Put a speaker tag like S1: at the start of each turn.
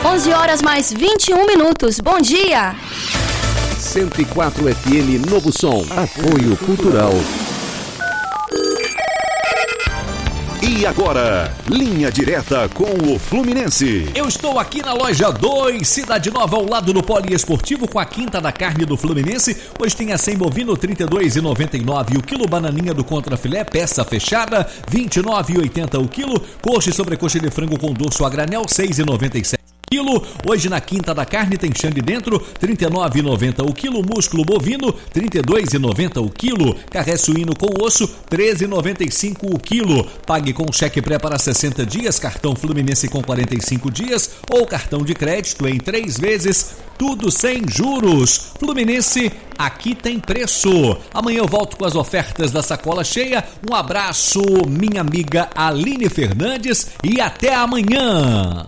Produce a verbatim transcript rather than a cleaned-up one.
S1: onze horas mais vinte e um minutos. Bom dia.
S2: cento e quatro F M Novo Som. Apoio Cultural.
S3: E agora, linha direta com o Fluminense.
S4: Eu estou aqui na loja dois, Cidade Nova, ao lado do Poliesportivo, com a quinta da carne do Fluminense. Hoje tem a cem bovino, trinta e dois reais e noventa e nove centavos o quilo. Bananinha do contrafilé, peça fechada, vinte e nove reais e oitenta centavos o quilo. Coxa e sobrecoxa de frango com dorso a granel, seis reais e noventa e sete centavos. Quilo. Hoje na quinta da carne tem xande dentro, trinta e nove reais e noventa centavos o quilo. Músculo bovino, trinta e dois reais e noventa centavos o quilo. Carré suíno com osso, treze reais e noventa e cinco centavos o quilo. Pague com cheque pré para sessenta dias, cartão Fluminense com quarenta e cinco dias ou cartão de crédito em três vezes, tudo sem juros. Fluminense, aqui tem preço. Amanhã eu volto com as ofertas da sacola cheia. Um abraço, minha amiga Aline Fernandes, e até amanhã.